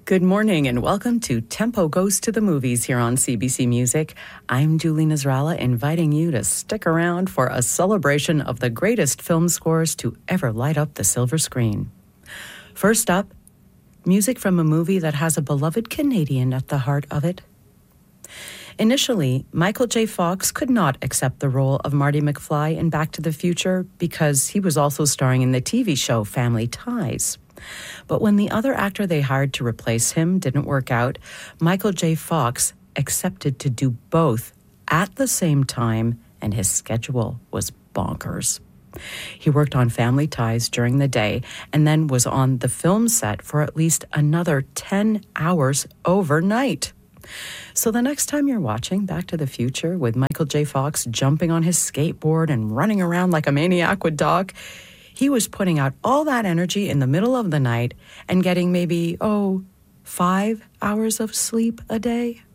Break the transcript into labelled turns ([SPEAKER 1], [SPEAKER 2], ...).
[SPEAKER 1] Good morning and welcome to Tempo Goes to the Movies here on CBC Music. I'm Julie Nasrallah, inviting you to stick around for a celebration of the greatest film scores to ever light up the silver screen. First up, music from a movie that has a beloved Canadian at the heart of it. Initially, Michael J. Fox could not accept the role of Marty McFly in Back to the Future because he was also starring in the TV show Family Ties. But when the other actor they hired to replace him didn't work out, Michael J. Fox accepted to do both at the same time, and his schedule was bonkers. He worked on Family Ties during the day and then was on the film set for at least another 10 hours overnight. So the next time you're watching Back to the Future with Michael J. Fox jumping on his skateboard and running around like a maniac with Doc, he was putting out all that energy in the middle of the night and getting maybe, 5 hours of sleep a day.